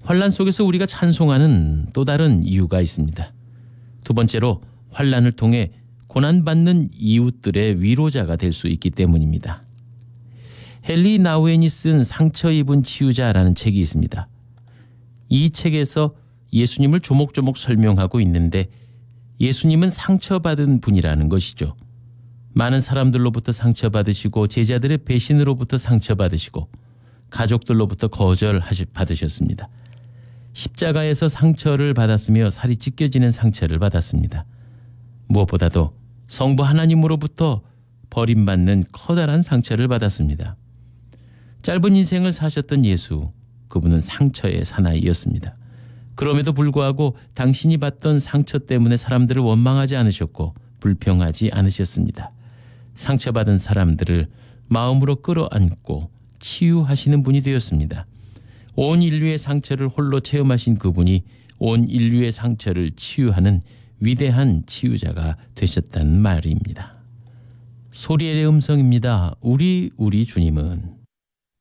환난 속에서 우리가 찬송하는 또 다른 이유가 있습니다. 두 번째로 환난을 통해 고난받는 이웃들의 위로자가 될 수 있기 때문입니다. 헨리 나우엔이 쓴 상처 입은 치유자라는 책이 있습니다. 이 책에서 예수님을 조목조목 설명하고 있는데 예수님은 상처받은 분이라는 것이죠. 많은 사람들로부터 상처받으시고 제자들의 배신으로부터 상처받으시고 가족들로부터 거절받으셨습니다. 십자가에서 상처를 받았으며 살이 찢겨지는 상처를 받았습니다. 무엇보다도 성부 하나님으로부터 버림받는 커다란 상처를 받았습니다. 짧은 인생을 사셨던 예수, 그분은 상처의 사나이였습니다. 그럼에도 불구하고 당신이 받던 상처 때문에 사람들을 원망하지 않으셨고 불평하지 않으셨습니다. 상처받은 사람들을 마음으로 끌어안고 치유하시는 분이 되었습니다. 온 인류의 상처를 홀로 체험하신 그분이 온 인류의 상처를 치유하는 위대한 치유자가 되셨다는 말입니다. 소리의 음성입니다. 우리 주님은